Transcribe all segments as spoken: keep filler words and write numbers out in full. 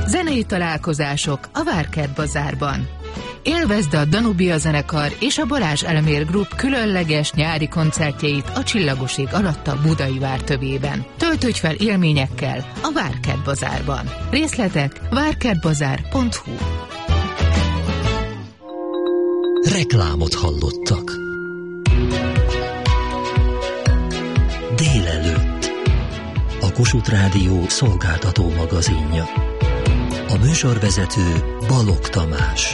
Zenei találkozások a Várkert Bazárban. Élvezd a Danubia zenekar és a Balázs Elmér Group különleges nyári koncertjeit a Csillagos ég alatt a Budai Vár tövében. Töltődj fel élményekkel a Várkert Bazárban. Részletek várkertbazár pont hu. Reklámot hallottak. Délelőtt. A Kossuth Rádió szolgáltató magazinja. A műsorvezető Balogh Tamás.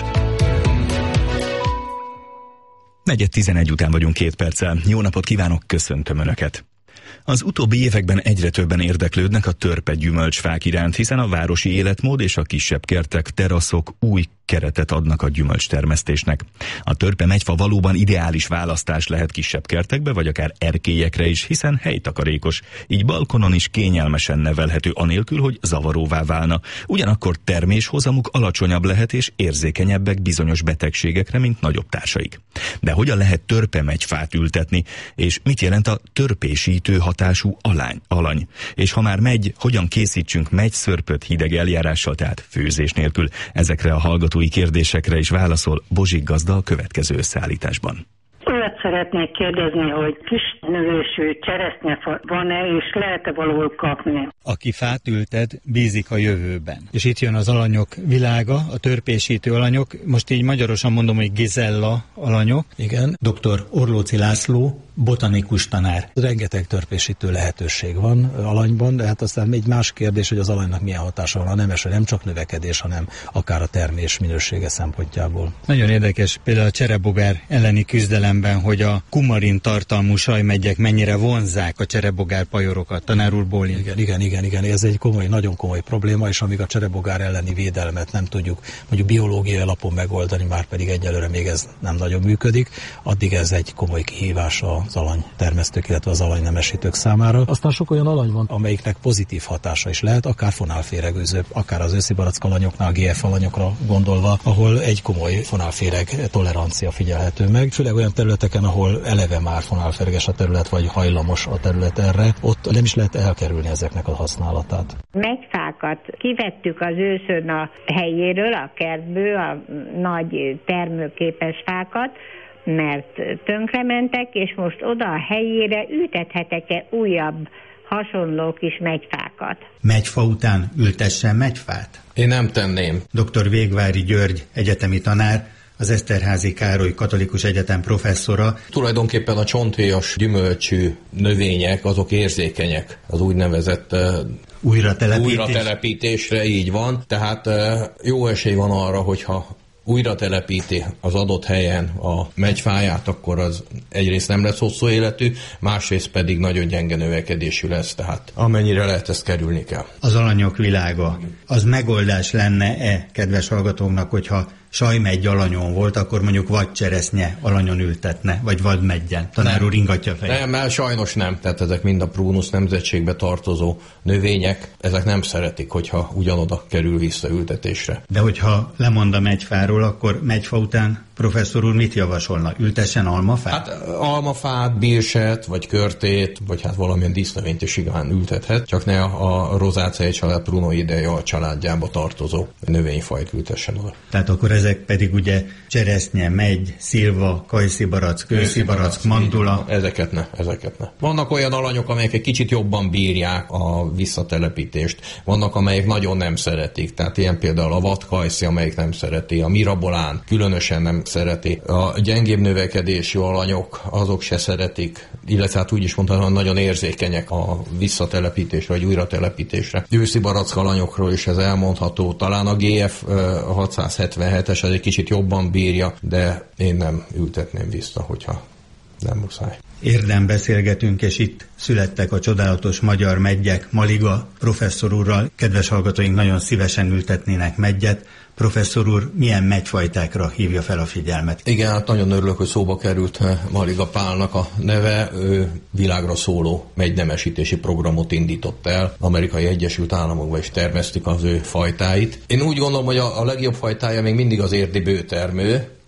Negyed tizenegy után vagyunk két perccel. Jó napot kívánok, köszöntöm Önöket! Az utóbbi években egyre többen érdeklődnek a törpe gyümölcsfák iránt, hiszen a városi életmód és a kisebb kertek, teraszok új keretet adnak a gyümölcstermesztésnek. A törpe megyfa valóban ideális választás lehet kisebb kertekbe, vagy akár erkélyekre is, hiszen helytakarékos, így balkonon is kényelmesen nevelhető anélkül, hogy zavaróvá válna. Ugyanakkor terméshozamuk alacsonyabb lehet és érzékenyebbek bizonyos betegségekre, mint nagyobb társaik. De hogyan lehet törpe megyfát ültetni, és mit jelent a törpésítő hatású alány, alany? És ha már megy, hogyan készítsünk megyszörpöt hideg eljárással, tehát főzés nélkül? Ezekre a hallgatói kérdésekre is válaszol Bozsik gazda a következő összeállításban. Olyat szeretnék kérdezni, hogy kis növésű cseresznyefa van-e, és lehet-e valahol kapni? Aki fát ültet, bízik a jövőben. És itt jön az alanyok világa, a törpésítő alanyok. Most így magyarosan mondom, hogy Gizella alanyok. Igen, dr. Orlóczy László, botanikus tanár. Rengeteg törpésítő lehetőség van alanyban, de hát aztán egy más kérdés, hogy az alanynak milyen hatása van a nemesre, nem csak növekedés, hanem akár a termés minősége szempontjából. Nagyon érdekes például a cserebogár elleni küzdelemben, hogy a kumarin tartalmú sajmeggyek mennyire vonzzák a cserebogár pajorokat. Tanár úr Bólint. Igen, igen, igen, igen, ez egy komoly, nagyon komoly probléma, és amíg a cserebogár elleni védelmet nem tudjuk mondjuk biológiai alapon megoldani, már pedig egyelőre még ez nem nagyon működik, addig ez egy komoly kihívás az alanytermesztők, illetve az alanynemesítők számára. Aztán sok olyan alany van, amelyiknek pozitív hatása is lehet, akár fonálféregőző, akár az őszi barack alanyoknál, gé ef alanyokra gondolva, ahol egy komoly fonálféreg tolerancia figyelhető meg. Főleg olyan területeken, ahol eleve már fonálféreges a terület, vagy hajlamos a terület erre, ott nem is lehet elkerülni ezeknek a használatát. Megyfákat kivettük az őszön a helyéről, a kertből, a nagy termőképes fákat, mert tönkrementek, és most oda a helyére ültethetek-e újabb hasonló kis megyfákat? Megyfa után ültessen megyfát? Én nem tenném. doktor Végvári György egyetemi tanár, az Eszterházy Károly Katolikus Egyetem professzora. Tulajdonképpen a csonthéjas gyümölcsű növények, azok érzékenyek az úgynevezett újratelepítés. újratelepítésre, így van. Tehát jó esély van arra, hogyha újra telepíti az adott helyen a megyfáját, akkor az egyrészt nem lesz hosszú életű, másrészt pedig nagyon gyenge növekedésű lesz, tehát amennyire lehet, ezt kerülni kell. Az alanyok világa, az megoldás lenne-e, kedves hallgatóknak, hogyha sajmegy alanyon volt, akkor mondjuk vagy cseresznye alanyon ültetne, vagy vadmeggyen. Tanár úr ingatja fejét. Nem, mert sajnos nem. Tehát ezek mind a Prunus nemzetségbe tartozó növények, ezek nem szeretik, hogyha ugyanoda kerül vissza ültetésre. De hogyha lemond a megyfáról, akkor megyfa után professzor úr mit javasolna? Ültessen almafát? Hát almafát, bírset, vagy körtét, vagy hát valamilyen dísznövényt is igán ültethet, csak ne a rozáceae család Prunoidea családjába tartozó növényfajt ültessen oda. Tehát akkor ezek pedig ugye cseresznye, megy, szilva, kajszibarack, kőszibarack, mandula. Ezeket ne, ezeket ne. Vannak olyan alanyok, amelyek egy kicsit jobban bírják a visszatelepítést. Vannak, amelyek nagyon nem szeretik. Tehát ilyen például a vadkajszi, amelyik nem szereti, a mirabolán különösen nem szereti. A gyengébb növekedésű alanyok, azok se szeretik, illetve hát úgy is mondhatom, nagyon érzékenyek a visszatelepítésre, vagy újratelepítésre. Őszi barack alanyokról is ez elmondható. Talán a gé ef hatszázhetvenhetes ez egy kicsit jobban bírja, de én nem ültetném vissza, hogyha nem muszáj. Érdem beszélgetünk, és itt születtek a csodálatos magyar meggyek Maliga professzor úrral. Kedves hallgatóink nagyon szívesen ültetnének meggyet. Professzor úr, milyen megyfajtákra hívja fel a figyelmet? Igen, hát nagyon örülök, hogy szóba került Maliga Pálnak a neve. Ő világra szóló megynemesítési programot indított el. Amerikai Egyesült Államokban is termesztik az ő fajtáit. Én úgy gondolom, hogy a, a legjobb fajtája még mindig az érdi bőtermő,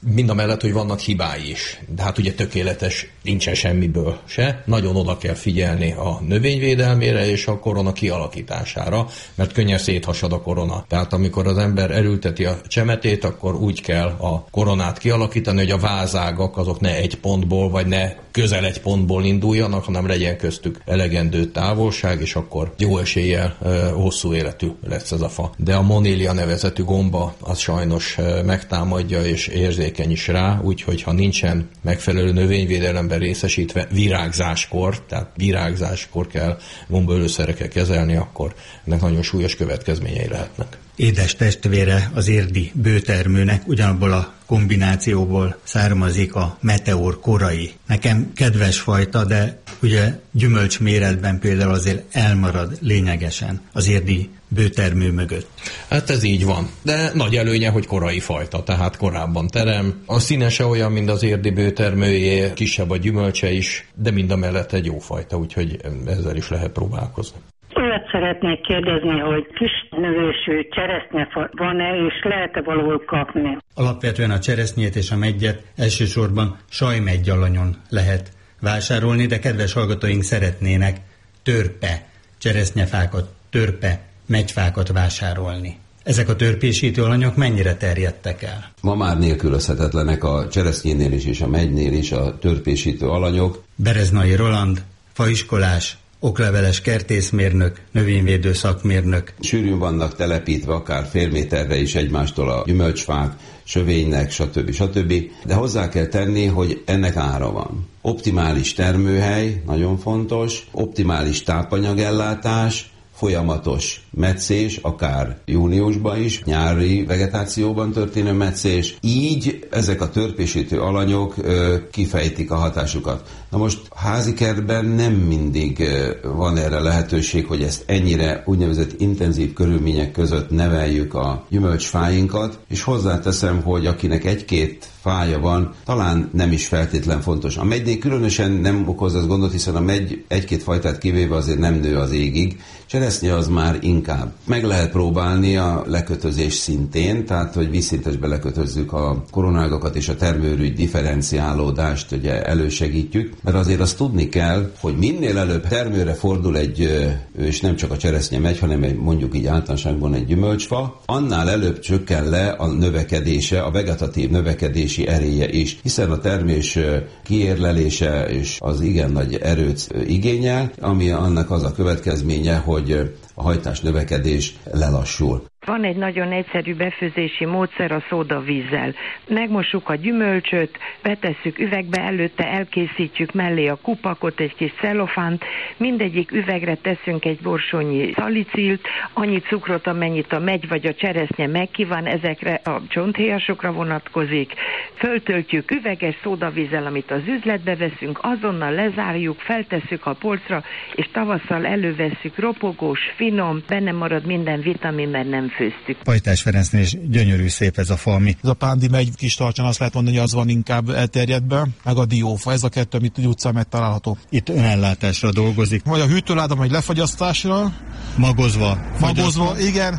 Mind a mellett, hogy vannak hibái is. De hát ugye tökéletes nincsen semmiből se. Nagyon oda kell figyelni a növényvédelmére és a korona kialakítására, mert könnyen széthasad a korona. Tehát amikor az ember elülteti a csemetét, akkor úgy kell a koronát kialakítani, hogy a vázágak azok ne egy pontból, vagy ne közel egy pontból induljanak, hanem legyen köztük elegendő távolság, és akkor jó eséllyel e, hosszú életű lesz ez a fa. De a monélia nevezetű gomba az sajnos e, megtámadja és érzékeny is rá, úgyhogy ha nincsen megfelelő növényvédelemben részesítve virágzáskor, tehát virágzáskor kell gombaölőszerekkel kezelni, akkor ennek nagyon súlyos következményei lehetnek. Édes testvére az érdi bőtermőnek ugyanabból a kombinációból származik a meteor korai. Nekem kedves fajta, de ugye gyümölcs méretben például azért elmarad lényegesen az érdi bőtermő mögött. Hát ez így van. De nagy előnye, hogy korai fajta, tehát korábban terem. A színe se olyan, mint az érdi bőtermőjé, kisebb a gyümölcse is, de mind a mellett egy jó fajta, úgyhogy ezzel is lehet próbálkozni. Olyat szeretnék kérdezni, hogy kis növésű cseresznyefa van-e, és lehet-e valahol kapni? Alapvetően a cseresznyét és a meggyet elsősorban sajmegyalanyon lehet vásárolni, de kedves hallgatóink szeretnének törpe cseresznyefákat, törpe megyfákat vásárolni. Ezek a törpésítő alanyok mennyire terjedtek el? Ma már nélkülözhetetlenek a cseresznyénél is és a megynél is a törpésítő alanyok. Bereznai Roland, faiskolás, okleveles kertészmérnök, növényvédő szakmérnök. Sűrűn vannak telepítve akár fél méterre is egymástól a gyümölcsfák, sövénynek, stb. stb. De hozzá kell tenni, hogy ennek ára van. Optimális termőhely, nagyon fontos, optimális tápanyagellátás, folyamatos metszés, akár júniusban is, nyári vegetációban történő metszés. Így ezek a törpésítő alanyok ö, kifejtik a hatásukat. Na most házikertben nem mindig ö, van erre lehetőség, hogy ezt ennyire úgynevezett intenzív körülmények között neveljük a gyümölcsfáinkat, és hozzáteszem, hogy akinek egy-két fája van, talán nem is feltétlen fontos. A megynél különösen nem okoz ez gondot, hiszen a megy egy-két fajtát kivéve azért nem nő az égig. Cseresznye az már inkább. Meg lehet próbálni a lekötözés szintén, tehát hogy vízszintesbe lekötözzük a koronágakat és a termőrügy differenciálódást ugye elősegítjük, mert azért azt tudni kell, hogy minél előbb termőre fordul egy, és nem csak a cseresznye megy, hanem egy, mondjuk így általánosságban egy gyümölcsfa, annál előbb csökken le a növekedése, a vegetatív növekedési eréje is, hiszen a termés kiérlelése és az igen nagy erőt igényel, ami annak az a következménye, hogy a hajtás növekedés lelassul. Van egy nagyon egyszerű befőzési módszer a szódavízzel. Megmossuk a gyümölcsöt, betesszük üvegbe, előtte elkészítjük mellé a kupakot, egy kis cellofánt, mindegyik üvegre teszünk egy borsonyi szalicilt, annyi cukrot, amennyit a megy vagy a cseresznye megkíván, ezekre a csonthéjasokra vonatkozik. Föltöltjük üveges szódavízzel, amit az üzletbe veszünk, azonnal lezárjuk, feltesszük a polcra, és tavasszal elővesszük, ropogós, finom, benne marad minden vitamin, mert nem főztük. Pajtás Ferencnél is gyönyörű szép ez a fa, ami. Ez a pándi megy kis tartson, azt lehet mondani, hogy az van inkább elterjedve, meg a diófa, ez a kettő, amit úgy utcán megtalálható. Itt önellátásra dolgozik. Vagy a hűtőláda, vagy lefagyasztásra. Magozva. Magozva, igen.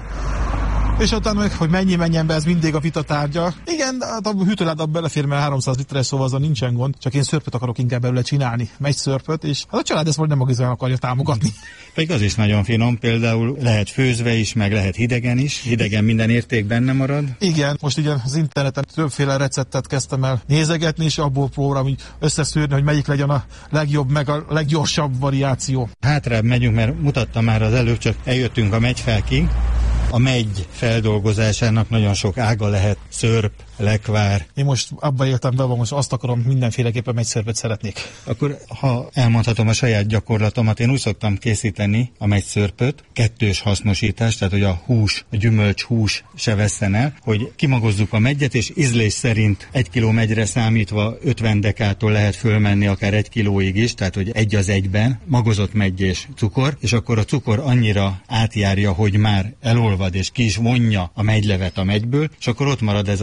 És utána meg, hogy mennyi menjen be, ez mindig a vita tárgya. Igen, hát a hűtőládába belefér, mert háromszáz literes, szóval azon nincsen gond. Csak én szörpöt akarok inkább belőle csinálni. Megy szörpöt, és hát a család ezt majd nem magizán akarja támogatni. Pedig az is nagyon finom, például lehet főzve is, meg lehet hidegen is. Hidegen minden érték benne marad. Igen, most igen az interneten többféle receptet kezdtem el nézegetni, és abból próbálom így összeszűrni, hogy melyik legyen a legjobb, meg a leggyorsabb variáció. Hátrább megyünk, mert mutatta már az előbb, csak eljöttünk a megyfákig. A megy feldolgozásának nagyon sok ága lehet, szörp, lekvár. Én most abba éltem be, most azt akarom, mindenféleképpen megyszörpöt szeretnék. Akkor, ha elmondhatom a saját gyakorlatomat, én úgy szoktam készíteni a megyszörpöt, kettős hasznosítás, tehát hogy a hús, a gyümölcs hús se vesszen el, hogy kimagozzuk a megyet, és ízlés szerint egy kiló megyre számítva ötven dekától lehet fölmenni akár egy kilóig is, tehát hogy egy az egyben, magozott megy és cukor, és akkor a cukor annyira átjárja, hogy már elolvad és ki is vonja a megylevet a megyből, és akkor ott marad ez a cukor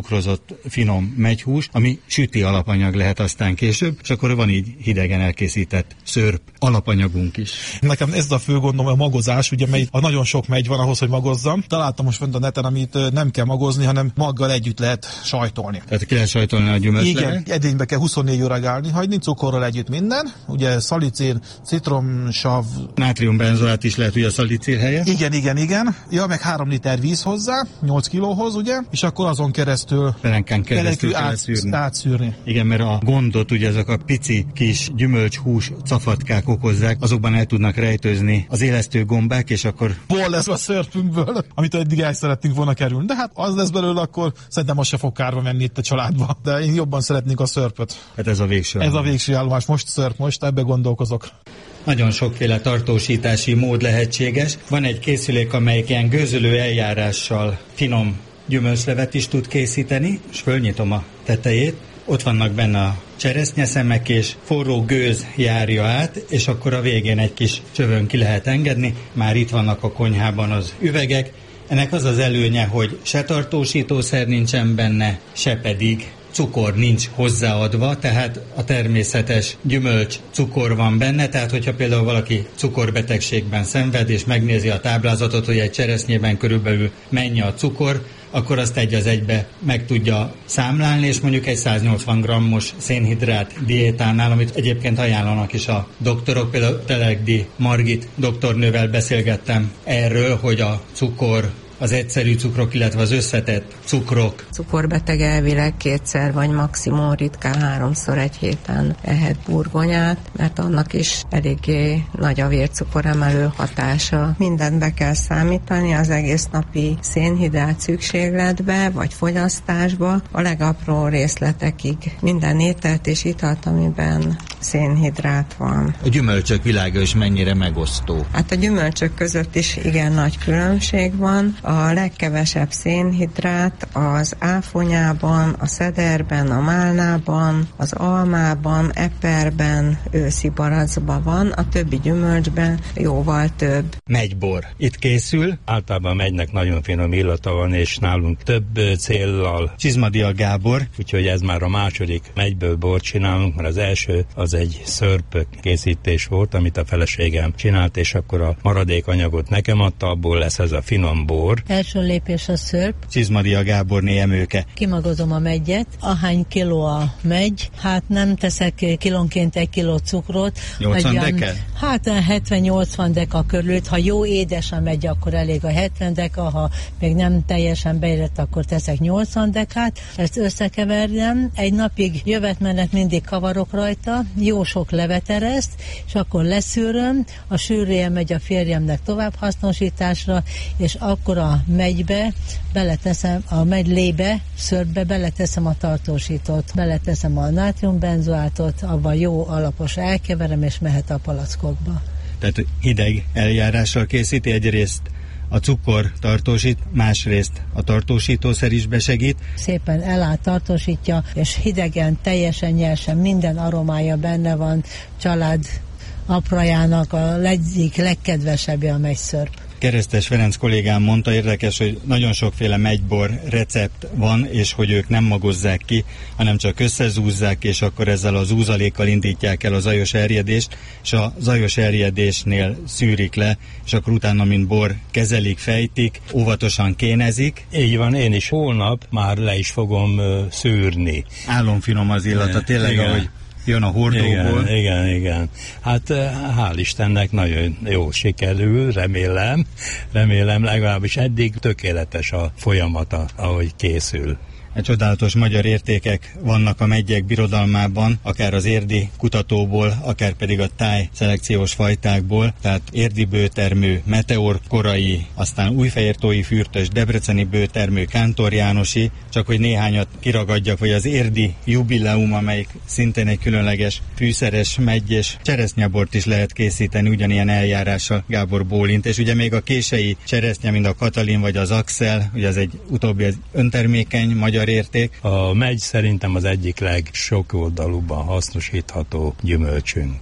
cukrozott finom megyhús, ami süti alapanyag lehet aztán később, és akkor van így hidegen elkészített szörp alapanyagunk is. Nekem ez a fő gondom a magozás, ugye mely a nagyon sok megy van ahhoz, hogy magozzam. Találtam most fent a neten, amit nem kell magozni, hanem maggal együtt lehet sajtolni. Tehát ki lehet sajtolni a gyümölcslevet? Igen, edénybe kell huszonnégy órát állni, hagyni, cukorral együtt minden. Ugye szalicén, citromsav, nátriumbenzoát is lehet ugye a szalicén helye. Igen, igen, igen. Ja, meg három liter víz hozzá, nyolc kilóhoz, ugye? És akkor azon keresztül pelenkán keresztül kell átszűrni. átszűrni. Igen, mert a gondot ugye ezek a pici kis gyümölcshús cafatkák okozzák, azokban el tudnak rejtőzni az élesztő gombák, és akkor ból lesz a szörpünkből, amit eddig el szerettünk volna kerülni. De hát az lesz belőle, akkor szerintem az se fog kárba menni itt a családba. De én jobban szeretnék a szörpöt. Hát ez a végső Ez a végső állomás. Most szörp, most ebbe gondolkozok. Nagyon sokféle tartósítási mód lehetséges. Van egy készülék, amelyik ilyen gőzölő eljárással finom gyümölcslevet is tud készíteni, és fölnyitom a tetejét. Ott vannak benne a cseresznyeszemek, és forró gőz járja át, és akkor a végén egy kis csövön ki lehet engedni. Már itt vannak a konyhában az üvegek. Ennek az az előnye, hogy se tartósítószer nincsen benne, se pedig cukor nincs hozzáadva, tehát a természetes gyümölcs cukor van benne, tehát hogyha például valaki cukorbetegségben szenved, és megnézi a táblázatot, hogy egy cseresznyében körülbelül mennyi a cukor, akkor azt egy az egybe meg tudja számlálni, és mondjuk egy száznyolcvan grammos szénhidrát diétánál, amit egyébként ajánlanak is a doktorok, például Telegdi Margit doktornővel beszélgettem erről, hogy a cukor, az egyszerű cukrok, illetve az összetett cukrok. Cukorbeteg elvileg kétszer vagy maximum ritkán háromszor egy héten ehet burgonyát, mert annak is eléggé nagy a vércukoremelő hatása. Mindent be kell számítani az egész napi szénhidrát szükségletbe, vagy fogyasztásba, a legapró részletekig. Minden ételt és italt, amiben szénhidrát van. A gyümölcsök világa is mennyire megosztó? Hát a gyümölcsök között is igen nagy különbség van. A legkevesebb szénhidrát az áfonyában, a szederben, a málnában, az almában, eperben, őszi barackban van, a többi gyümölcsben jóval több. Megybor. Itt készül. Általában megynek nagyon finom illata van, és nálunk több céllal. Csizmadia Gábor. Úgyhogy ez már a második megyből bort csinálunk, mert az első az egy szörp készítés volt, amit a feleségem csinált, és akkor a maradékanyagot nekem adta, abból lesz ez a finom bor. Első lépés a szörp. Csizmadia Gáborné emőke. Kimagozom a meggyet. Ahány kiló a megy, hát nem teszek kilónként egy kiló cukrot. nyolcvan deka? Hát hetven-nyolcvan deka körül. Ha jó édes a megy, akkor elég a hetven deka, ha még nem teljesen beérett, akkor teszek nyolcvan dekát. Ezt összekeverjem. Egy napig jövetmenet mindig kavarok rajta, jó sok levet ereszt, és akkor leszűröm, a sűrűje megy a férjemnek tovább hasznosításra, és akkor a megybe beleteszem, a megylébe, szörpbe beleteszem a tartósítót, beleteszem a nátriumbenzoátot, abban jó alapos elkeverem, és mehet a palackokba. Tehát hideg eljárással készíti, egyrészt a cukor tartósít, másrészt a tartósítószer is besegít. Szépen eláll, tartósítja, és hidegen, teljesen nyersen, minden aromája benne van, család aprajának a egyik legkedvesebbje a megyszörp. Keresztes Ferenc kollégám mondta, érdekes, hogy nagyon sokféle megybor recept van, és hogy ők nem magozzák ki, hanem csak összezúzzák, és akkor ezzel a zúzalékkal indítják el a zajos erjedést, és a zajos erjedésnél szűrik le, és akkor utána, mint bor, kezelik, fejtik, óvatosan kénezik. Így van, én is holnap már le is fogom uh, szűrni. Álomfinom az illata, tényleg, igen. Ahogy jön a hordóból. Igen, igen, igen. Hát hál' Istennek nagyon jó sikerül, remélem, remélem legalábbis eddig tökéletes a folyamata, ahogy készül. Egy csodálatos magyar értékek vannak a meggyek birodalmában, akár az érdi kutatóból, akár pedig a táj szelekciós fajtákból, tehát érdi bőtermő, meteor korai, aztán újfehértói fürtös, debreceni bőtermő, Kántor Jánosi, csak hogy néhányat kiragadjak, vagy az érdi jubileum, amelyik szintén egy különleges fűszeres megy, és cseresznyebort is lehet készíteni ugyanilyen eljárással, Gábor bólint, és ugye még a kései cseresznye, mint a Katalin vagy az Axel, ugye az egy utóbbi az öntermékeny magyar érték. A megy szerintem az egyik legsokoldalúbban hasznosítható gyümölcsünk.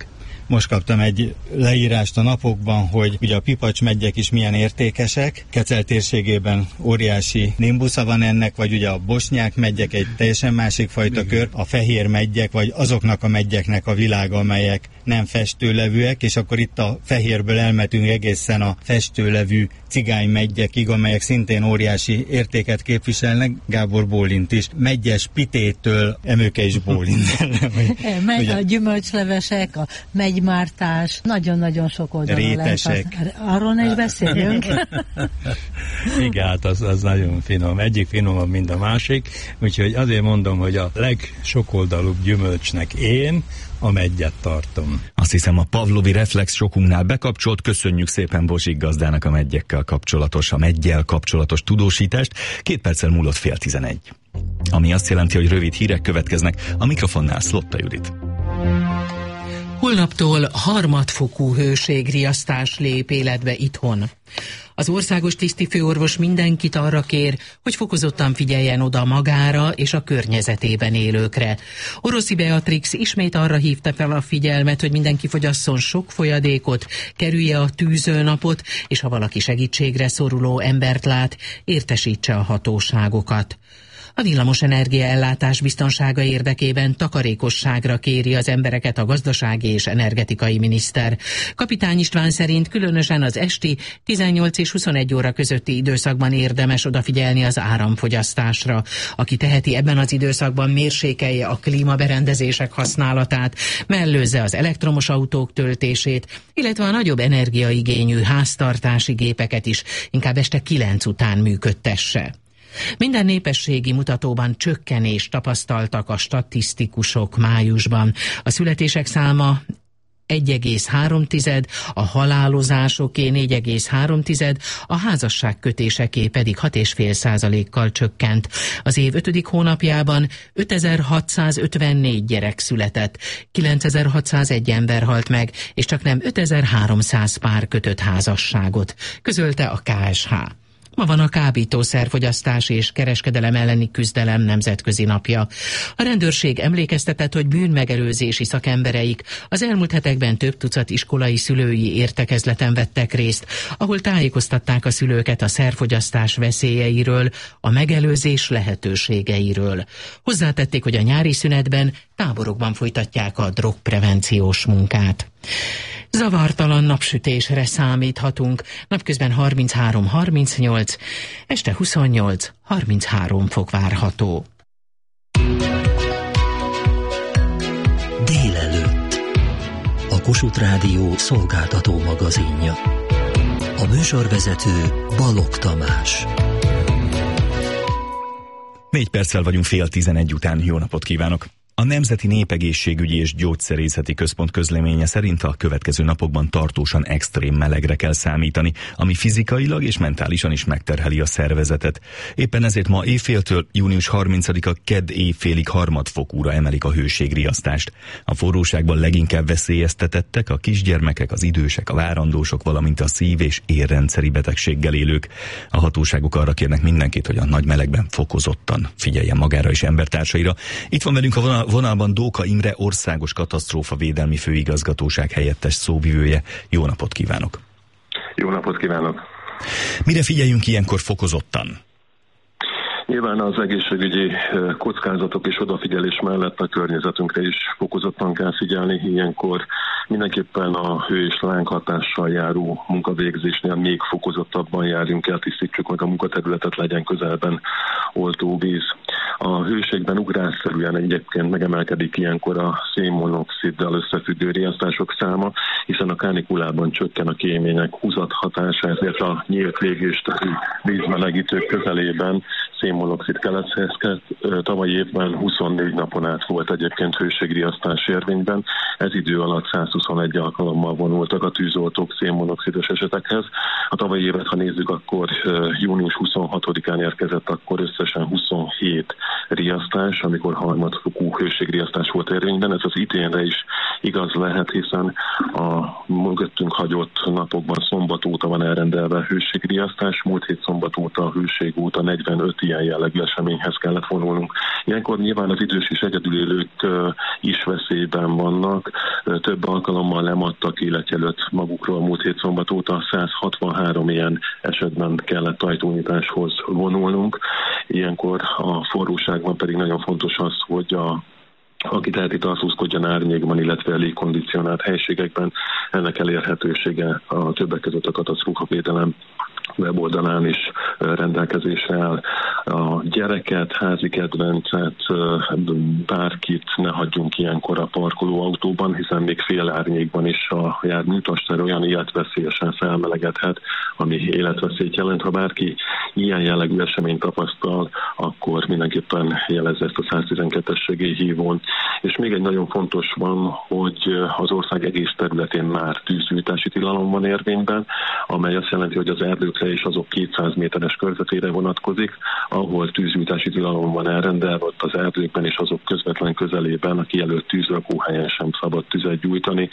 Most kaptam egy leírást a napokban, hogy ugye a pipacsmeggyek is milyen értékesek. Kecel térségében óriási nimbusza van ennek, vagy ugye a bosnyák meggyek egy teljesen másik fajta kör, a fehér meggyek, vagy azoknak a meggyeknek a világa, amelyek nem festőlevűek, és akkor itt a fehérből elmetünk egészen a festőlevű cigány meggyekig, amelyek szintén óriási értéket képviselnek. Gábor bólint is. Meggyes pitétől Emőke is bólint. Megy a gyümölcslevesek, a megymártás, nagyon-nagyon sok oldalon rétesek. lehet. Arról ne is beszéljünk. Igen, hát az, az nagyon finom. Egyik finomabb, mint a másik. Úgyhogy azért mondom, hogy a legsokoldalúbb gyümölcsnek én a meggyet tartom. Azt hiszem, a pavlovi reflex sokunknál bekapcsolt. Köszönjük szépen Bozsik gazdának a meggyekkel kapcsolatos, a meggyel kapcsolatos tudósítást. Két perccel múlott fél tizenegy. Ami azt jelenti, hogy rövid hírek következnek. A mikrofonnál Szlotta Judit. Holnaptól harmadfokú hőségriasztás lép életbe itthon. Az országos tisztifőorvos mindenkit arra kér, hogy fokozottan figyeljen oda magára és a környezetében élőkre. Oroszi Beatrix ismét arra hívta fel a figyelmet, hogy mindenki fogyasszon sok folyadékot, kerülje a tűzőnapot, és ha valaki segítségre szoruló embert lát, értesítse a hatóságokat. A villamosenergia ellátás biztonsága érdekében takarékosságra kéri az embereket a gazdasági és energetikai miniszter. Kapitány István szerint különösen az esti tizennyolc és huszonegy óra közötti időszakban érdemes odafigyelni az áramfogyasztásra. Aki teheti, ebben az időszakban mérsékelje a klímaberendezések használatát, mellőzze az elektromos autók töltését, illetve a nagyobb energiaigényű háztartási gépeket is inkább este kilenc után működtesse. Minden népességi mutatóban csökkenést tapasztaltak a statisztikusok májusban. A születések száma egy egész három, a halálozásoké négy egész három, a házasságkötéseké pedig hat egész öt százalékkal csökkent. Az év ötödik hónapjában ötezer-hatszázötvennégy gyerek született, kilencezer-hatszázegy ember halt meg, és csaknem ötezer-háromszáz pár kötött házasságot, közölte a ká es há. Ma van a kábítószerfogyasztás és kereskedelem elleni küzdelem nemzetközi napja. A rendőrség emlékeztetett, hogy bűnmegelőzési szakembereik az elmúlt hetekben több tucat iskolai szülői értekezleten vettek részt, ahol tájékoztatták a szülőket a szerfogyasztás veszélyeiről, a megelőzés lehetőségeiről. Hozzátették, hogy a nyári szünetben táborokban folytatják a drogprevenciós munkát. Zavartalan napsütésre számíthatunk, napközben harminchárom harmincnyolc, este huszonnyolc harminchárom fok várható. Délelőtt. A Kossuth Rádió szolgáltató magazinja. A műsorvezető Balogh Tamás. Négy perccel vagyunk fél tizenegy után. Jó napot kívánok! A Nemzeti Népegészségügyi és Gyógyszerészeti Központ közleménye szerint a következő napokban tartósan extrém melegre kell számítani, ami fizikailag és mentálisan is megterheli a szervezetet. Éppen ezért ma éjféltől június harmincadika kedd éjfélig harmadfokúra emelik a hőségriasztást. A forróságban leginkább veszélyeztetettek a kisgyermekek, az idősek, a várandósok, valamint a szív- és érrendszeri betegséggel élők. A hatóságok arra kérnek mindenkit, hogy a nagy melegben fokozottan figyeljen magára és embertársaira. Itt van velünk a vonal vonalban Dóka Imre, Országos Katasztrófavédelmi Főigazgatóság helyettes szóvivője. Jó napot kívánok! Jó napot kívánok! Mire figyeljünk ilyenkor fokozottan? Nyilván az egészségügyi kockázatok és odafigyelés mellett a környezetünkre is fokozottan kell figyelni. Ilyenkor mindenképpen a hő és lánghatással járó munkavégzésnél még fokozottabban járjunk el, tisztítsuk meg a munkaterületet, legyen közelben oltóvíz. A hőségben ugrásszerűen egyébként megemelkedik ilyenkor a szénmonoxiddal összefüggő riasztások száma, hiszen a kánikulában csökken a kémények húzathatása, ezért a nyílt légésteri vízmelegítők közelében szénmonoxid keletkezhet. Tavalyi évben huszonnégy napon át volt egyébként hőségriasztás érvényben. Ez idő alatt százhuszonegy alkalommal vonultak a tűzoltók szénmonoxidos esetekhez. A tavalyi évet, ha nézzük, akkor június huszonhatodikán érkezett, akkor összesen huszonhét riasztás, amikor harmadfokú hőségriasztás volt érvényben. Ez az idénre is igaz lehet, hiszen a mögöttünk hagyott napokban szombat óta van elrendelve hőségriasztás, múlt hét szombat óta a hőség óta negyvenöt ilyen jellegű eseményhez kellett vonulnunk. Ilyenkor nyilván az idős és egyedülélők is veszélyben vannak. Több alkalommal lemadtak életjelölt magukról múlt hét szombat óta, száz hatvanhárom ilyen esetben kellett ajtónyitáshoz vonulnunk. Ilyenkor a forróságban pedig nagyon fontos az, hogy a aki teheti, tartózkodjon árnyékban, illetve légkondicionált helységekben. Ennek elérhetősége a többek között a katasztrófavédelem weboldalán is rendelkezésre áll. A gyereket, házi kedvencet, bárkit ne hagyjunk ilyenkor a parkolóautóban, hiszen még fél árnyékban is a járműtastér olyan életveszélyesen felmelegedhet, ami életveszélyt jelent. Ha bárki ilyen jellegű eseményt tapasztal, akkor mindenképpen jelezze ezt a száztizenkettes segélyhívón. És még egy nagyon fontos van, hogy az ország egész területén már tűzgyújtási tilalom van érvényben, amely azt jelenti, hogy az erdőkre és azok kétszáz méteres körzetére vonatkozik, ahol tűzgyújtási tilalom van elrendelve, ott az erdőkben és azok közvetlen közelében a kijelölt tűzrakóhelyen sem szabad tüzet gyújtani.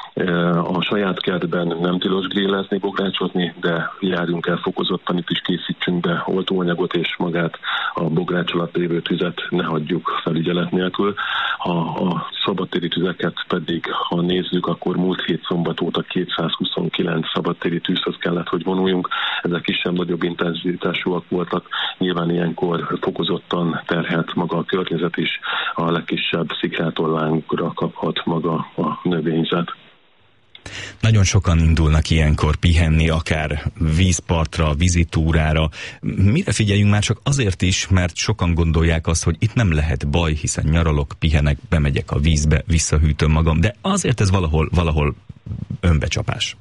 A saját kertben nem tilos grillezni, bográcsozni, de járjunk el fokozottan, itt is készítsünk be oltóanyagot, és magát a bogrács alatt lévő tüzet ne hagyjuk felügyelet nélkül. Ha a szabadtéri tüzeket pedig, ha nézzük, akkor múlt hét szombat óta kétszázhuszonkilenc szabadtéri tűzhöz kellett, hogy vonuljunk. Ezek kisebb-nagyobb intenzitásúak voltak. Nyilván ilyenkor fokozottan terhelt maga a környezet is, a legkisebb szikrától lángra kaphat maga a növényzet. Nagyon sokan indulnak ilyenkor pihenni, akár vízpartra, vízitúrára. Mire figyeljünk már csak azért is, mert sokan gondolják azt, hogy itt nem lehet baj, hiszen nyaralok, pihenek, bemegyek a vízbe, visszahűtöm magam, de azért ez valahol, valahol önbecsapás.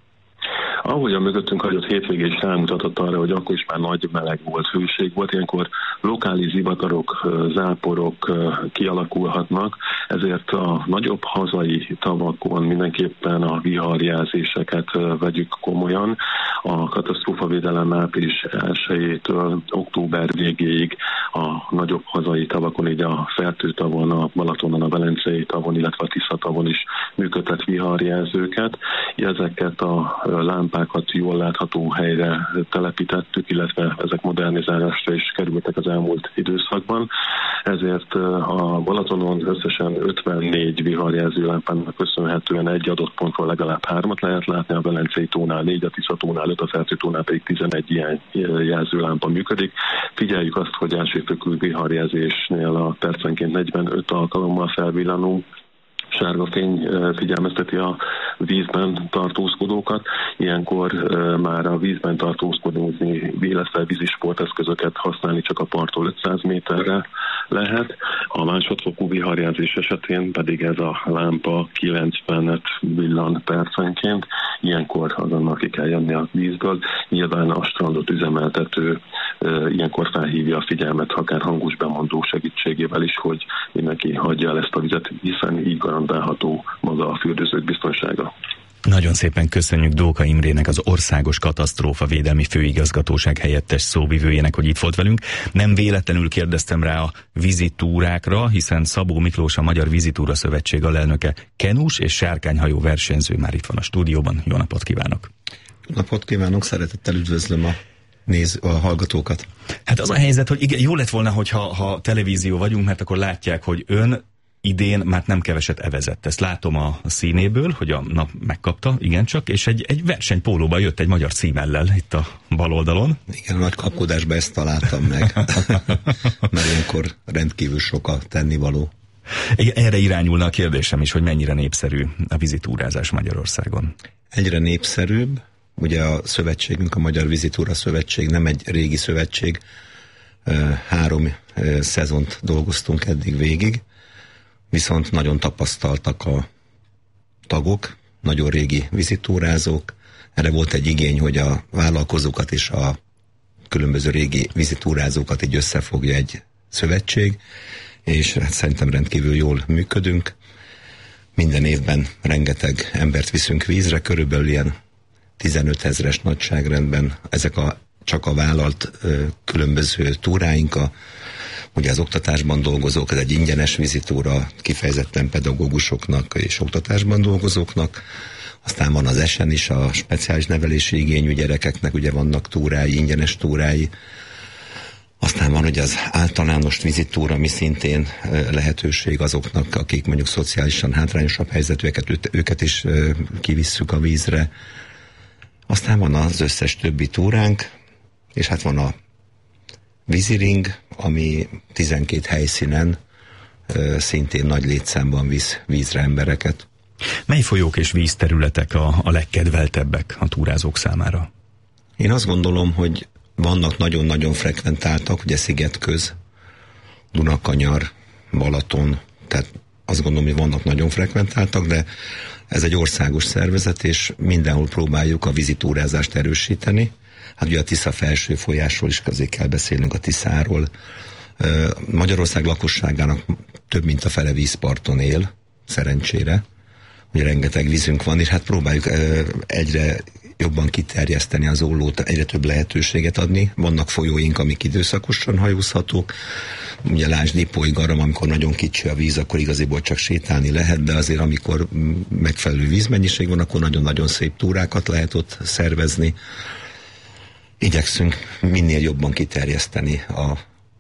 Ahogy a mögöttünk hagyott hétvégé is rámutatott arra, hogy akkor is már nagy meleg volt, hőség volt, ilyenkor lokális zivatarok, záporok kialakulhatnak, ezért a nagyobb hazai tavakon mindenképpen a viharjelzéseket vegyük komolyan. A katasztrófavédelem április elsejétől október végéig a nagyobb hazai tavakon, így a Fertőtavon, a Balatonon, a Velencei tavon, illetve a Tisza-tavon is működtet viharjelzőket. Ezeket a lámpákat jól látható helyre telepítettük, illetve ezek modernizálásra is kerültek az elmúlt időszakban. Ezért a Balatonon összesen ötvennégy viharjelző lámpának köszönhetően egy adott pontról legalább hármat lehet látni, a Velencei tónál négy, a Tisza-tónál öt, a Fertőtónál pedig tizenegy ilyen jelzőlámpa működik. Figyeljük azt, hogy elsőfokú viharjelzésnél a percenként negyvenöt alkalommal felvillanó sárga fény figyelmezteti a vízben tartózkodókat. Ilyenkor már a vízben tartózkodni, illetve vízi sporteszközöket használni csak a parttól ötszáz méterre lehet. A másodfokú viharjelzés esetén pedig ez a lámpa kilencvenet villan percenként. Ilyenkor azonnal ki kell jönni a vízből. Nyilván a strandot üzemeltető ilyenkor felhívja a figyelmet, akár hangos bemondó segítségével is, hogy mindenki hagyja el ezt a vizet, hiszen így garantálható maga a fürdőzők biztonsága. Nagyon szépen köszönjük Dóka Imrének, az Országos Katasztrófavédelmi Főigazgatóság helyettes szóvivőjének, hogy itt volt velünk. Nem véletlenül kérdeztem rá a vízitúrákra, hiszen Szabó Miklós, a Magyar Vízitúra Szövetség alelnöke, kenus és sárkányhajó versenyző már itt van a stúdióban. Jó napot kívánok! Jó napot kívánok, szeretettel üdvözlöm a néz a hallgatókat. Hát az a helyzet, hogy igen, jó lett volna, hogyha ha televízió vagyunk, mert akkor látják, hogy ön idén már nem keveset evezett. Ezt látom a színéből, hogy a nap megkapta, igencsak, és egy, egy versenypólóban jött egy magyar címellel itt a bal oldalon. Igen, a nagy kapkodásban ezt találtam meg, mert ilyenkor rendkívül sok a tennivaló. Igen, erre irányulna a kérdésem is, hogy mennyire népszerű a vízitúrázás Magyarországon. Egyre népszerűbb. Ugye a szövetségünk, a Magyar Vízitúra Szövetség nem egy régi szövetség, három szezont dolgoztunk eddig végig, viszont nagyon tapasztaltak a tagok, nagyon régi vízitúrázók. Erre volt egy igény, hogy a vállalkozókat és a különböző régi vízitúrázókat így összefogja egy szövetség, és hát szerintem rendkívül jól működünk. Minden évben rengeteg embert viszünk vízre, körülbelül ilyen tizenöt ezres nagyságrendben. Ezek a, csak a vállalt ö, különböző túráink, a ugye az oktatásban dolgozók, ez egy ingyenes vizitúra kifejezetten pedagógusoknak és oktatásban dolgozóknak. Aztán van az esen is, a speciális nevelési igényű gyerekeknek, ugye vannak túrái, ingyenes túrái. Aztán van ugye az általános vizitúra, ami szintén lehetőség azoknak, akik mondjuk szociálisan hátrányosabb helyzetűeket, őket is kivisszük a vízre. Aztán van az összes többi túránk, és hát van a víziring, ami tizenkét helyszínen szintén nagy létszámban visz vízre embereket. Mely folyók és vízterületek a, a legkedveltebbek a túrázók számára? Én azt gondolom, hogy vannak nagyon-nagyon frekventáltak, ugye Szigetköz, Dunakanyar, Balaton, tehát azt gondolom, hogy vannak nagyon frekventáltak, de ez egy országos szervezet, és mindenhol próbáljuk a vízitúrázást erősíteni. Hát ugye a Tisza felső folyásról is azért kell beszélnünk, a Tiszáról. Magyarország lakosságának több mint a fele vízparton él, szerencsére. Ugye rengeteg vízünk van, és hát próbáljuk egyre jobban kiterjeszteni az ollót, egyre több lehetőséget adni. Vannak folyóink, amik időszakosan hajózhatók. Ugye lásd Ipoly, Garam, amikor nagyon kicsi a víz, akkor igaziból csak sétálni lehet, de azért amikor megfelelő vízmennyiség van, akkor nagyon-nagyon szép túrákat lehet ott szervezni. Igyekszünk minél jobban kiterjeszteni a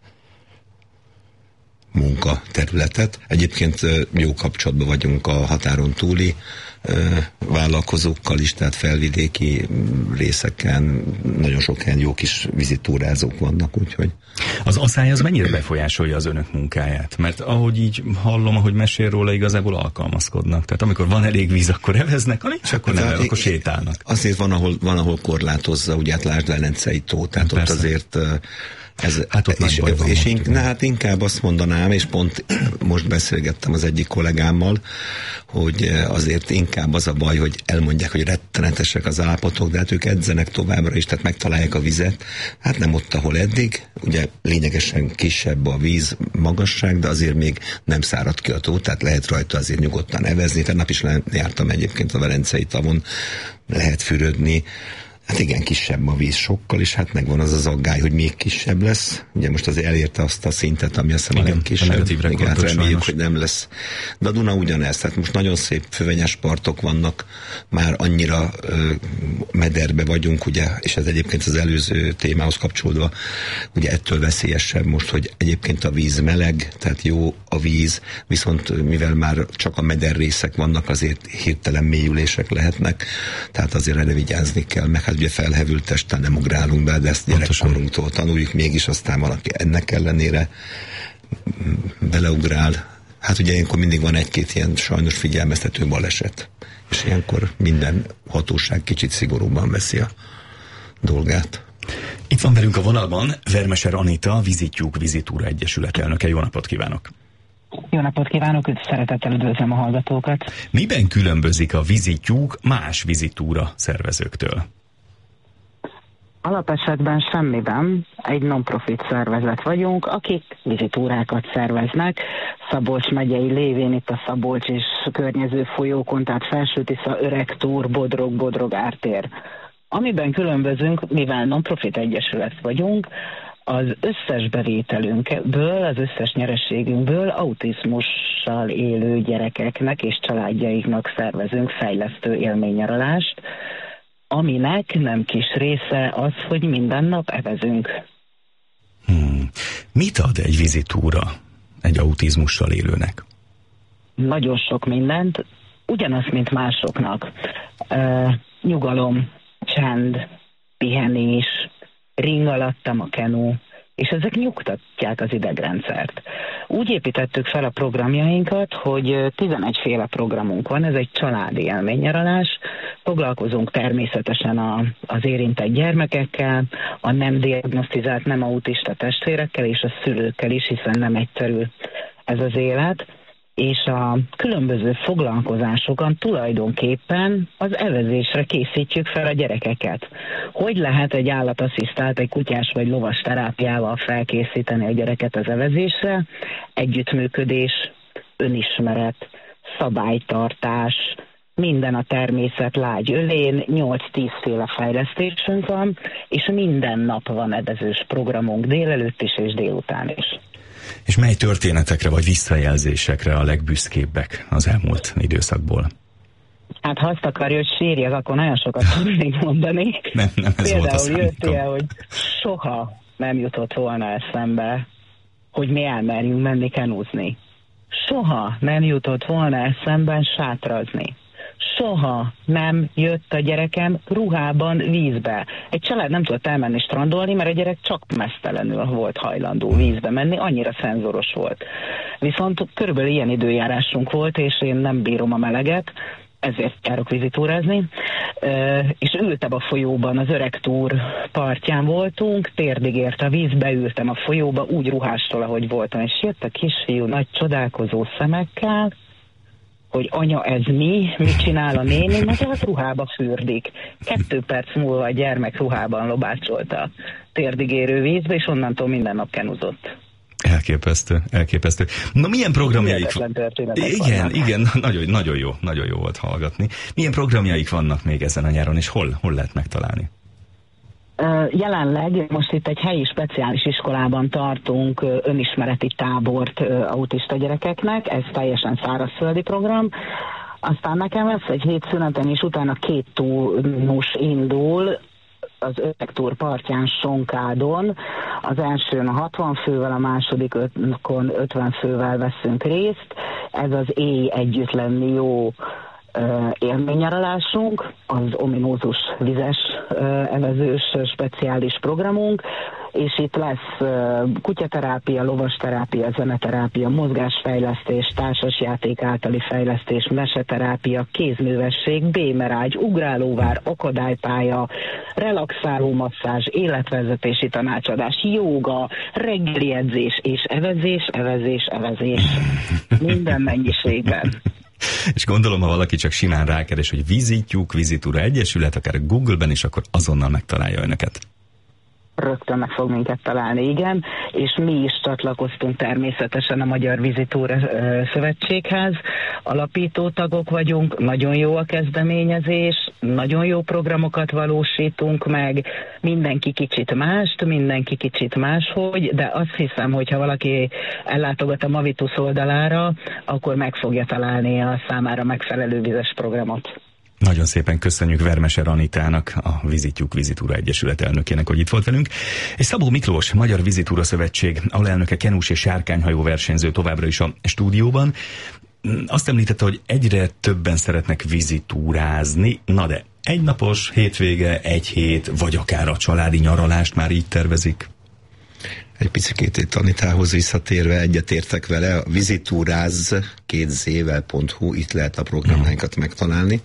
munkaterületet. Egyébként jó kapcsolatban vagyunk a határon túli vállalkozókkal is, tehát felvidéki részeken nagyon sok helyen jó kis vizitúrázók vannak, úgyhogy... Az aszály az mennyire befolyásolja az önök munkáját? Mert ahogy így hallom, ahogy mesél róla, igazából alkalmazkodnak. Tehát amikor van elég víz, akkor eveznek, ha nincs, akkor nem, akkor sétálnak. Azért van, ahol, van, ahol korlátozza, ugye hát lásd Velencei tó, tehát persze. Ott azért... Ez, hát ott és, és, és ink, na, hát inkább azt mondanám, és pont most beszélgettem az egyik kollégámmal, hogy azért inkább az a baj, hogy elmondják, hogy rettenetesek az állapotok, de hát ők edzenek továbbra is, tehát megtalálják a vizet. Hát nem ott, ahol eddig, ugye lényegesen kisebb a víz magasság, de azért még nem szárad ki a tó, tehát lehet rajta azért nyugodtan evezni. Tegnap is jártam egyébként a Velencei tavon, lehet fürödni. Hát igen, kisebb a víz sokkal, és hát megvan az az aggály, hogy még kisebb lesz. Ugye most azért elérte azt a szintet, ami azt hiszem a legkisebb. Igen, hát reméljük, hogy nem lesz. De a Duna ugyanez, tehát most nagyon szép fövenyes partok vannak, már annyira ö, mederbe vagyunk, ugye, és ez egyébként az előző témához kapcsolódva, ugye ettől veszélyesebb most, hogy egyébként a víz meleg, tehát jó a víz, viszont mivel már csak a meder részek vannak, azért hirtelen mélyülések lehetnek, tehát azért erre vigyázni kell, meg hát ugye felhevült testen nem ugrálunk be, de ezt gyerekkorunktól tanuljuk, mégis aztán valaki ennek ellenére beleugrál. Hát ugye ilyenkor mindig van egy-két ilyen sajnos figyelmeztető baleset, és ilyenkor minden hatóság kicsit szigorúbban veszi a dolgát. Itt van velünk a vonalban Vermeser Anita, Vizityúk Vizitúra Egyesület elnöke. Jó napot kívánok! Jó napot kívánok, szeretettel üdvözlöm a hallgatókat! Miben különbözik a Vizityúk más vizitúra szervezőktől? Alapesetben semmiben. Egy non-profit szervezet vagyunk, akik vizitúrákat szerveznek. Szabolcs megyei lévén itt a Szabolcs és környező folyókon, tehát Felső-Tisza, Öregtúr, Bodrog, Bodrog ártér. Amiben különbözünk, mivel non-profit egyesület vagyunk, az összes bevételünkből, az összes nyereségünkből autizmussal élő gyerekeknek és családjaiknak szervezünk fejlesztő élménynyaralást, aminek nem kis része az, hogy minden nap evezünk. Hmm. Mit ad egy vizitúra egy autizmussal élőnek? Nagyon sok mindent, ugyanazt, mint másoknak. Uh, nyugalom, csend, pihenés, ring alattam a kenú, és ezek nyugtatják az idegrendszert. Úgy építettük fel a programjainkat, hogy tizenegy féle programunk van, ez egy családi élménynyaralás, foglalkozunk természetesen a, az érintett gyermekekkel, a nem diagnosztizált, nem autista testvérekkel és a szülőkkel is, hiszen nem egyszerű ez az élet, és a különböző foglalkozásokon tulajdonképpen az evezésre készítjük fel a gyerekeket. Hogy lehet egy állatasszisztált, egy kutyás vagy lovas terápiával felkészíteni a gyereket az evezésre? Együttműködés, önismeret, szabálytartás, minden a természet lágy ölén, nyolc-tíz féle fejlesztésünk van, és minden nap van evezős programunk délelőtt is és délután is. És mely történetekre vagy visszajelzésekre a legbüszkébbek az elmúlt időszakból? Hát ha azt akarja, hogy sírjak, akkor nagyon sokat tudnék mondani. Nem, nem ez Például volt a jött ilyen, hogy soha nem jutott volna eszembe, hogy mi elmerjünk menni kenúzni. Soha nem jutott volna eszembe sátrazni. Soha nem jött a gyerekem ruhában vízbe. Egy család nem tudott elmenni strandolni, mert a gyerek csak meztelenül volt hajlandó vízbe menni, annyira szenzoros volt. Viszont körülbelül ilyen időjárásunk volt, és én nem bírom a meleget, ezért járok vizitúrázni, és ültem a folyóban, az Öreg túr partján voltunk, térdig ért a víz, beültem a folyóba, úgy ruhástól, ahogy voltam, és jött a kisfiú nagy csodálkozó szemekkel, hogy anya, ez mi? Mit csinál a néni? Na, de hát ruhába fürdik. Kettő perc múlva a gyermek ruhában lobácsolt a térdig érő vízbe, és onnantól minden nap kenuzott. Elképesztő, elképesztő. Na, milyen programjaik vannak? Igen, vannak. igen, nagyon, nagyon jó, nagyon jó volt hallgatni. Milyen programjaik vannak még ezen a nyáron, és hol, hol lehet megtalálni? Jelenleg most itt egy helyi speciális iskolában tartunk önismereti tábort autista gyerekeknek, ez teljesen szárazföldi program. Aztán nekem lesz egy hét szünetem, és utána két túnus indul, az Öreg túr partján Sonkádon. Az elsőn a hatvan fővel, a másodikon ötven fővel veszünk részt. Ez az Éj együtt lenni jó élménynyaralásunk, az ominózus vizes evezős speciális programunk, és itt lesz kutyaterápia, lovasterápia, zeneterápia, mozgásfejlesztés, társasjáték általi fejlesztés, meseterápia, kézművesség, bémerágy, ugrálóvár, akadálypálya, relaxáló masszázs, életvezetési tanácsadás, jóga, reggeli edzés és evezés, evezés, evezés. Minden mennyiségben. És gondolom, ha valaki csak simán rákeres, hogy Vizitjuk, Vizitúra Egyesület, akár Google-ben is, akkor azonnal megtalálja önöket. Rögtön meg fog minket találni, igen, és mi is csatlakoztunk természetesen a Magyar Vizitúra Szövetséghez, alapító tagok vagyunk, nagyon jó a kezdeményezés, nagyon jó programokat valósítunk meg, mindenki kicsit mást, mindenki kicsit máshogy, de azt hiszem, hogyha valaki ellátogat a Mavitus oldalára, akkor meg fogja találni a számára megfelelő vizes programot. Nagyon szépen köszönjük Vermeser Anitának, a Vizitjuk Vizitúra Egyesület elnökének, hogy itt volt velünk. És Szabó Miklós, Magyar Vizitúra Szövetség alelnöke, kenús és sárkányhajó versenyző továbbra is a stúdióban. Azt említette, hogy egyre többen szeretnek vizitúrázni, na de egynapos hétvége, egy hét, vagy akár a családi nyaralást már így tervezik? Egy picit itt Anitához visszatérve egyetértek vele, a vizitúráz két zével pont hu, itt lehet a programjánkat megtalálni.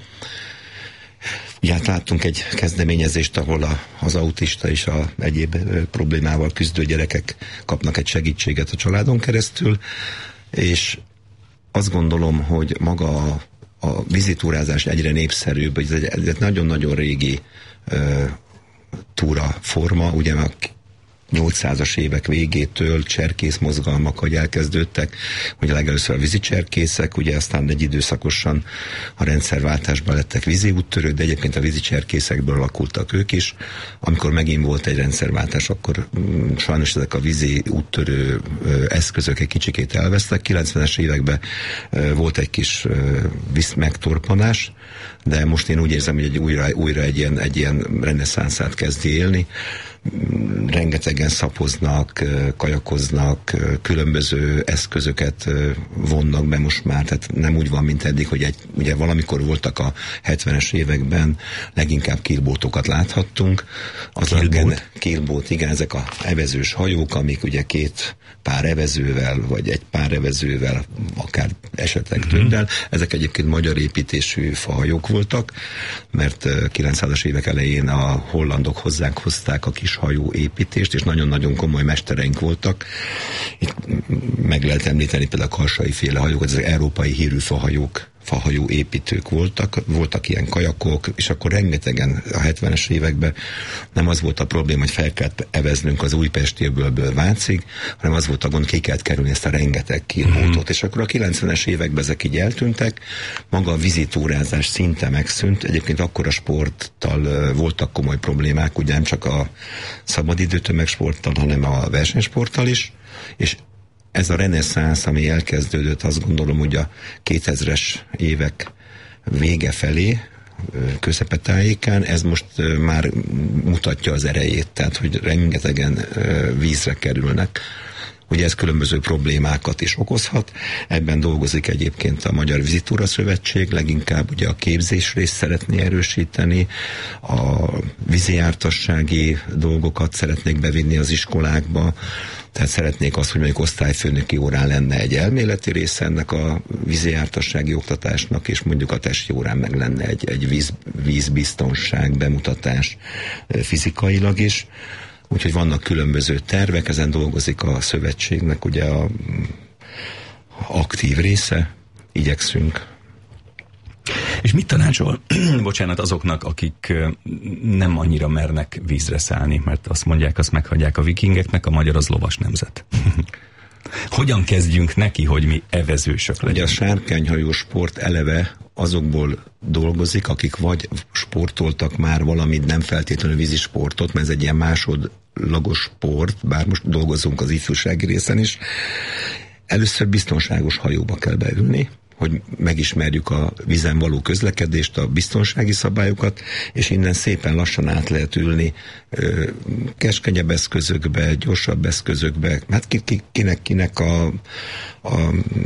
Ugye hát láttunk egy kezdeményezést, ahol a, az autista és a egyéb ö, problémával küzdő gyerekek kapnak egy segítséget a családon keresztül, és azt gondolom, hogy maga a, a vizitúrázás egyre népszerűbb, ez egy, egy nagyon-nagyon régi ö, túraforma, ugye a nyolcszázas évek végétől cserkész mozgalmak, hogy elkezdődtek, hogy legelőször a vízicserkészek, ugye aztán egy időszakosan a rendszerváltásban lettek vízi úttörők, de egyébként a vízicserkészekből alakultak ők is. Amikor megint volt egy rendszerváltás, akkor mm, sajnos ezek a vízi úttörő ö, eszközök egy kicsikét elvesztek. kilencvenes években ö, volt egy kis ö, víz megtorpanás, de most én úgy érzem, hogy egy újra, újra egy ilyen, egy ilyen reneszánszát kezdi élni. Rengetegen szapoznak, kajakoznak, különböző eszközöket vonnak be most már, tehát nem úgy van, mint eddig, hogy egy, ugye valamikor voltak a hetvenes években, leginkább keelboatokat láthattunk. Az Keelboat? a keelboat, igen, ezek a evezős hajók, amik ugye két pár evezővel, vagy egy pár evezővel, akár esetleg mm-hmm. többel. Ezek egyébként magyar építésű fahajók voltak, mert kilencszázas évek elején a hollandok hozzánk hozták a kis hajó építést, és nagyon-nagyon komoly mestereink voltak. Itt meg lehet említeni például a karsai féle hajókat, ezek európai hírű fahajók, fahajó építők voltak, voltak ilyen kajakok, és akkor rengetegen a hetvenes években nem az volt a probléma, hogy fel kellett eveznünk az Újpesti öbölből Vácig, hanem az volt a gond, ki kellett kerülni ezt a rengeteg keelboatot, mm-hmm. és akkor a kilencvenes években ezek így eltűntek, maga a vizitúrázás szinte megszűnt, egyébként akkor a sporttal voltak komoly problémák, ugye nem csak a szabadidő tömegsporttal, hanem a versenysporttal is, és ez a reneszánsz, ami elkezdődött, azt gondolom, hogy a kétezres évek vége felé, közepetájékán, ez most már mutatja az erejét, tehát hogy rengetegen vízre kerülnek. Ugye ez különböző problémákat is okozhat. Ebben dolgozik egyébként a Magyar Vizitúra Szövetség, leginkább ugye a képzés részt szeretné erősíteni, a vízijártassági dolgokat szeretnék bevinni az iskolákba, tehát szeretnék azt, hogy mondjuk osztályfőnöki órán lenne egy elméleti része ennek a vízijártassági oktatásnak, és mondjuk a testi órán meg lenne egy, egy víz, vízbiztonság bemutatás fizikailag is. Úgyhogy vannak különböző tervek, ezen dolgozik a szövetségnek ugye a aktív része, igyekszünk. És mit tanácsol, bocsánat, azoknak, akik nem annyira mernek vízre szállni, mert azt mondják, azt meghagyják a vikingeknek, a magyar az lovas nemzet. Hogyan kezdjünk neki, hogy mi evezősök legyünk? Ugye a sárkányhajó sport eleve azokból dolgozik, akik vagy sportoltak már valamit, nem feltétlenül vízisportot, mert ez egy ilyen másodlagos sport, bár most dolgozunk az ifjúsági részen is. Először biztonságos hajóba kell beülni, hogy megismerjük a vízen való közlekedést, a biztonsági szabályokat, és innen szépen lassan át lehet ülni ö, keskenyebb eszközökbe, gyorsabb eszközökbe, hát ki, ki, kinek, kinek a, a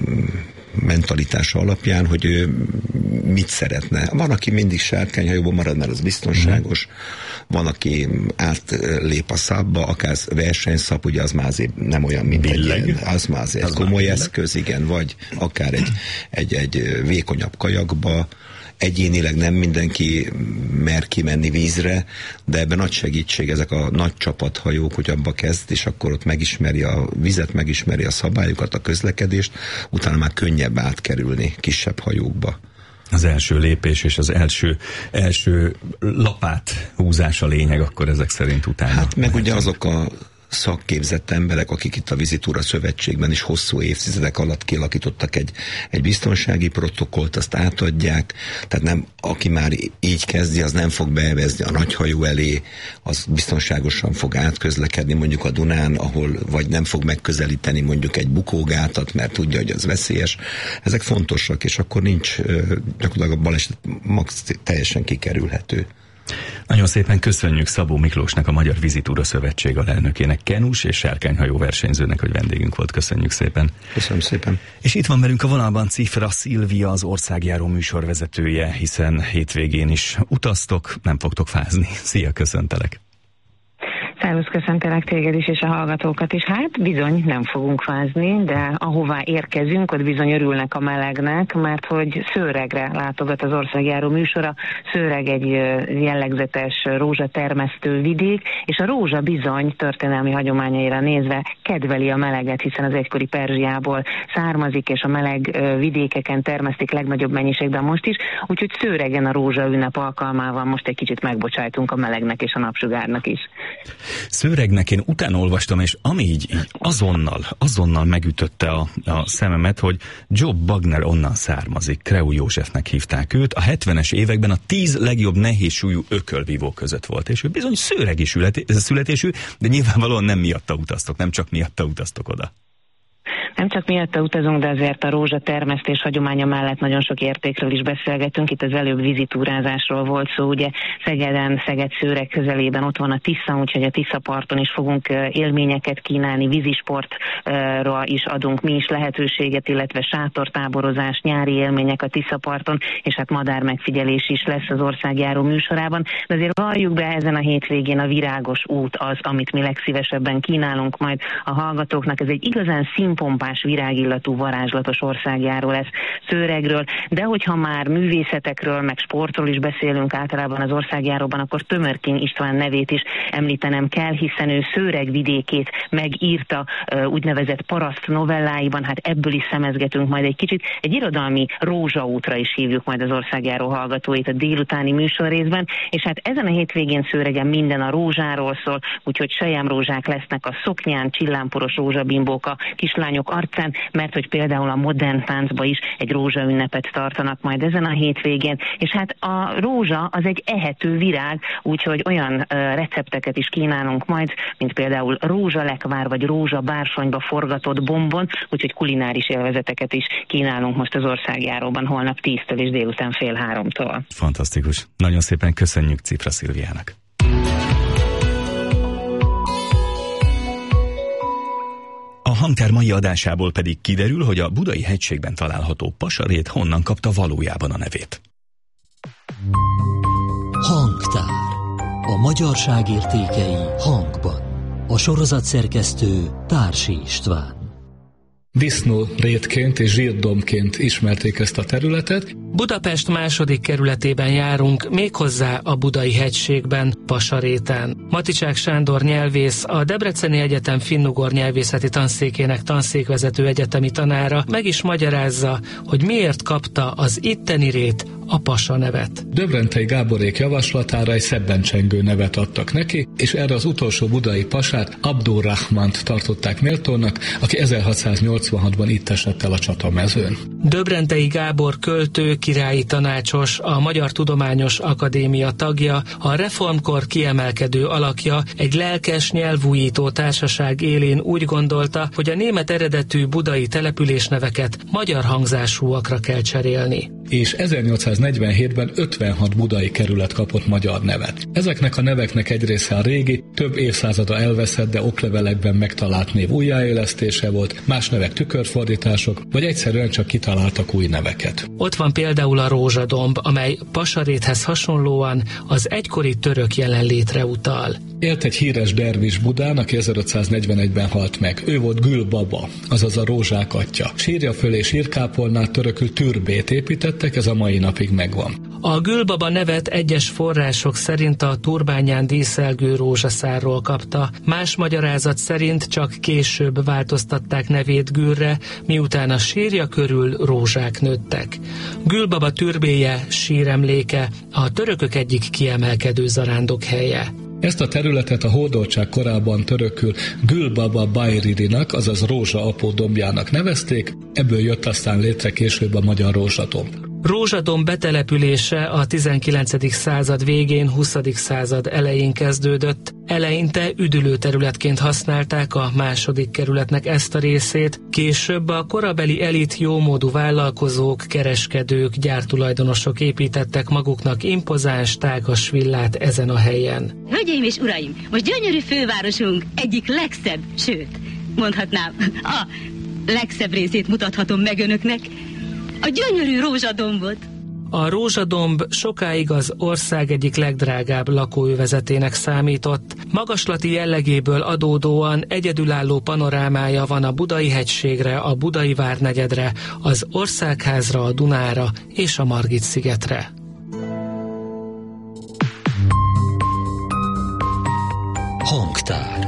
mentalitása alapján, hogy ő mit szeretne. Van, aki mindig sárkányhajóban marad, mert az biztonságos, van, aki átlép a szabba, akár versenyszab, ugye az már azért nem olyan, mint billeg. Egy, az már azért az komoly már eszköz, igen, vagy akár egy, egy, egy vékonyabb kajakba. Egyénileg nem mindenki mer kimenni vízre, de ebben nagy segítség ezek a nagy csapathajók, hogy abba kezd, és akkor ott megismeri a vizet, megismeri a szabályokat, a közlekedést, utána már könnyebb átkerülni kisebb hajókba. Az első lépés és az első, első lapát húzás a lényeg, akkor ezek szerint utána. Hát meg ugye azok a szakképzett emberek, akik itt a Vizitúra Szövetségben is hosszú évtizedek alatt kialakítottak egy, egy biztonsági protokollt, azt átadják, tehát nem, aki már így kezdi, az nem fog beevezni a nagyhajó elé, az biztonságosan fog átközlekedni mondjuk a Dunán, ahol vagy nem fog megközelíteni mondjuk egy bukógátat, mert tudja, hogy az veszélyes. Ezek fontosak, és akkor nincs gyakorlatilag a baleset max teljesen kikerülhető. Nagyon szépen köszönjük Szabó Miklósnak, a Magyar Vizitúra Szövetség alelnökének, kenus és sárkányhajó versenyzőnek, hogy vendégünk volt. Köszönjük szépen. Köszönöm szépen. És itt van velünk a vonalban Cifra Szilvia, az országjáró műsorvezetője, hiszen hétvégén is utaztok, nem fogtok fázni. Szia, köszöntelek. Szervusz, köszöntelek téged is, és a hallgatókat is. Hát bizony nem fogunk fázni, de ahová érkezünk, ott bizony örülnek a melegnek, mert hogy Szőregre látogat az országjáró műsora. Szőreg egy jellegzetes rózsatermesztő vidék, és a rózsa bizony történelmi hagyományaira nézve kedveli a meleget, hiszen az egykori Perzsiából származik, és a meleg vidékeken termesztik legnagyobb mennyiségben most is, úgyhogy Szőregen a rózsa ünnep alkalmával most egy kicsit megbocsájtunk a melegnek és a napsugárnak is. Szőregnek én utána olvastam, és ami így, így azonnal, azonnal megütötte a, a szememet, hogy Job Bagner onnan származik, Kreu Józsefnek hívták őt, a hetvenes években a tíz legjobb nehézsúlyú ökölvívó között volt, és ő bizony szőregi születésű, de nyilvánvalóan nem miatta utaztok, nem csak miatta utaztok oda. Nem csak miatta utazunk, de azért a rózsatermesztés hagyománya mellett nagyon sok értékről is beszélgetünk. Itt az előbb vizitúrázásról volt szó, ugye Szegeden, Szeged-Szőreg közelében ott van a Tisza, úgyhogy a Tiszaparton is fogunk élményeket kínálni, vízisportra is adunk mi is lehetőséget, illetve sátortáborozás, nyári élmények a Tiszaparton, és hát madár megfigyelés is lesz az országjáró műsorában. De azért valljuk be, ezen a hétvégén a virágos út az, amit mi legszívesebben kínálunk majd a hallgatóknak. Ez egy igazán színpompás, virágillatú, varázslatos országjáró lesz Szőregről, de hogyha már művészetekről, meg sportról is beszélünk általában az országjáróban, akkor Tömörkény István nevét is említenem kell, hiszen ő Szőreg vidékét megírta úgynevezett paraszt novelláiban, hát ebből is szemezgetünk majd egy kicsit. Egy irodalmi rózsaútra is hívjuk majd az országjáró hallgatóit a délutáni műsorrészben, és hát ezen a hétvégén Szőregen minden a rózsáról szól, úgyhogy selyemrózsák lesznek a szoknyán, csillámporos rózsabimbók a kislányok arcán, mert hogy például a modern táncba is egy rózsaünnepet tartanak majd ezen a hétvégén, és hát a rózsa az egy ehető virág, úgyhogy olyan uh, recepteket is kínálunk majd, mint például rózsalekvár vagy rózsabársonyba forgatott bombon, úgyhogy kulináris élvezeteket is kínálunk most az országjáróban holnap tíztől és délután fél háromtól. Fantasztikus. Nagyon szépen köszönjük Cifra Szilviának. A hangtár mai adásából pedig kiderül, hogy a Budai hegységben található Pasarét honnan kapta valójában a nevét. Hangtár. A magyarság értékei hangban. A sorozat szerkesztő Társi István. Disznórétként és zsírdombként ismerték ezt a területet. Budapest második kerületében járunk, méghozzá a Budai hegységben, Pasaréten. Maticsák Sándor nyelvész, a Debreceni Egyetem finnugor nyelvészeti tanszékének tanszékvezető egyetemi tanára meg is magyarázza, hogy miért kapta az itteni rét a Pasa nevet. Döbrentei Gáborék javaslatára egy szebben csengő nevet adtak neki, és erre az utolsó budai pasát, Abdurrahmant tartották méltónak, aki ezerhatszáznyolcvanhatban itt esett el a csatamezőn. Döbrentei Gábor költő, királyi tanácsos, a Magyar Tudományos Akadémia tagja, a reformkor kiemelkedő alakja, egy lelkes nyelvújító társaság élén úgy gondolta, hogy a német eredetű budai településneveket magyar hangzásúakra kell cserélni. És ezernyolcszáznegyvenhétben ötvenhat budai kerület kapott magyar nevet. Ezeknek a neveknek egy része a régi, több évszázada elveszett, de oklevelekben megtalált név újjáélesztése volt, más nevek tükörfordítások, vagy egyszerűen csak kitaláltak új neveket. Ott van például a Rózsadomb, amely Pasaréthez hasonlóan az egykori török jelenlétre utal. Élt egy híres dervis Budán, aki ezerötszáznegyvenegyben halt meg. Ő volt Gül baba, azaz a rózsák atya. Sírja fölé sírkápolnát, törökül türbét építettek, ez a mai napig megvan. A Gülbaba nevet egyes források szerint a turbányán díszelgő rózsaszárról kapta, más magyarázat szerint csak később változtatták nevét Gülre, miután a sírja körül rózsák nőttek. Gülbaba türbéje, síremléke, a törökök egyik kiemelkedő zarándokhelye. Ezt a területet a hódoltság korában törökül Gülbaba Bajririnak, azaz Rózsa apó dombjának nevezték, ebből jött aztán létre később a magyar Rózsadomb. Rózsadomb betelepülése a tizenkilencedik század végén, huszadik század elején kezdődött. Eleinte üdülőterületként használták a második kerületnek ezt a részét, később a korabeli elit jómódú vállalkozók, kereskedők, gyártulajdonosok építettek maguknak impozáns, tágas villát ezen a helyen. Hölgyeim és uraim, most gyönyörű fővárosunk egyik legszebb, sőt, mondhatnám, a legszebb részét mutathatom meg önöknek, a gyönyörű Rózsadombot. A Rózsadomb sokáig az ország egyik legdrágább lakóövezetének számított. Magaslati jellegéből adódóan egyedülálló panorámája van a Budai hegységre, a Budai várnegyedre, az Országházra, a Dunára és a Margit-szigetre. Hangtár.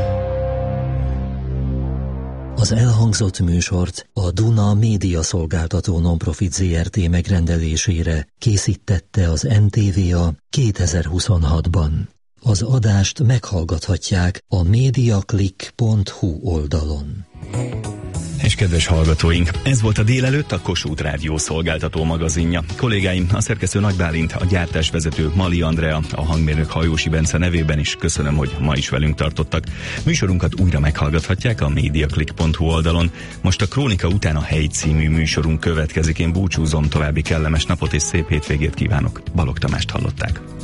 Az elhangzott műsort a Duna Média Szolgáltató Nonprofit zé er té megrendelésére készítette az en té vé á kétezer-huszonhatban. Az adást meghallgathatják a mediaclick pont hu oldalon. És kedves hallgatóink, ez volt a délelőtt a Kossuth Rádió szolgáltató magazinja. Kollégáim, a szerkesztő Nagy Bálint, a gyártásvezető Mali Andrea, a hangmérnök Hajósi Bence nevében is köszönöm, hogy ma is velünk tartottak. Műsorunkat újra meghallgathatják a mediaclick pont hu oldalon. Most a Krónika után a Hegy című műsorunk következik. Én búcsúzom, további kellemes napot és szép hétvégét kívánok. Balogh Tamást hallották.